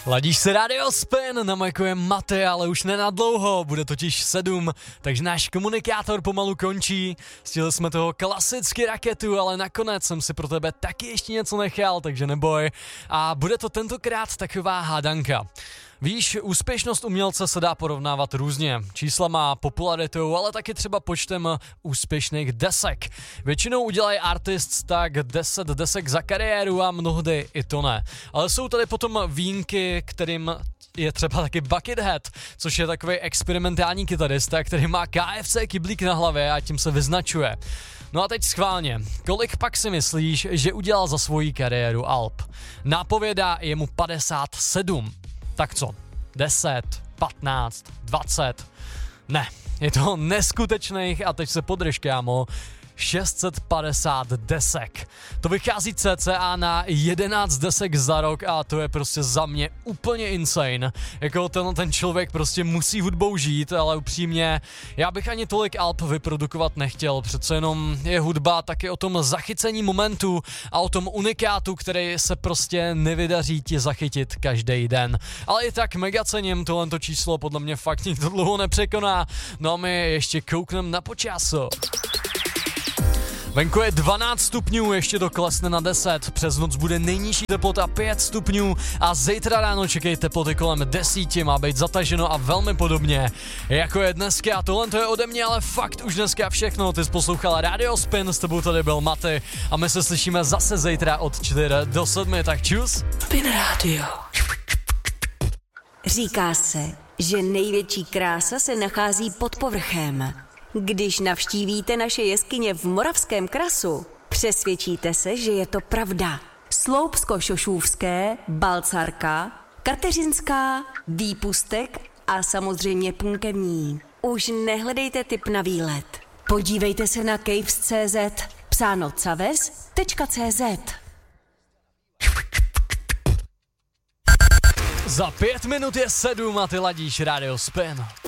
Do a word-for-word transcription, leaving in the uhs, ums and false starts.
Ladíš se Radio Spin, na majku je Maty, ale už nenadlouho, bude totiž sedm, takže náš komunikátor pomalu končí. Stihli jsme toho klasicky raketu, ale nakonec jsem si pro tebe taky ještě něco nechal, takže neboj. A bude to tentokrát taková hádanka. Víš, úspěšnost umělce se dá porovnávat různě. Číslama, popularitou, ale taky třeba počtem úspěšných desek. Většinou udělají artists tak deset desek za kariéru a mnohdy i to ne. Ale jsou tady potom výjimky, kterým je třeba taky Buckethead, což je takový experimentální kytarista, který má K F C kyblík na hlavě a tím se vyznačuje. No a teď schválně, kolik pak si myslíš, že udělal za svoji kariéru alb? Nápověda je mu padesát sedm. Tak co? deset, patnáct, dvacet? Ne, je to neskutečných a teď se podrž, kámo, šest set padesát desek. To vychází cca na jedenáct desek za rok a to je prostě za mě úplně insane. Jako ten, ten člověk prostě musí hudbou žít, ale upřímně, já bych ani tolik alb vyprodukovat nechtěl. Přece jenom je hudba taky o tom zachycení momentu a o tom unikátu, který se prostě nevydaří ti zachytit každý den. Ale i tak mega cením tohleto číslo, podle mě fakt nikdo dlouho nepřekoná. No a my ještě kouknem na počaso. Venku je dvanáct stupňů, ještě to klesne na deset, přes noc bude nejnižší teplota pět stupňů a zítra ráno čekají teploty kolem desíti, má být zataženo a velmi podobně jako je dneska. Tohle to je ode mě, ale fakt už dneska všechno. Ty jsi poslouchala Radio Spin, s tebou tady byl Maty a my se slyšíme zase zítra od čtyři do sedmi, tak čus. Spin Radio. Říká se, že největší krása se nachází pod povrchem. Když navštívíte naše jeskyně v Moravském krasu, přesvědčíte se, že je to pravda. Sloupsko-Šošůvské, Balcarka, Kateřinská, Výpustek a samozřejmě Punkevní. Už nehledejte tip na výlet. Podívejte se na caves tečka cé zet, psáno caves tečka cé zet. Za pět minut je sedm a ty ladíš Radio Spin.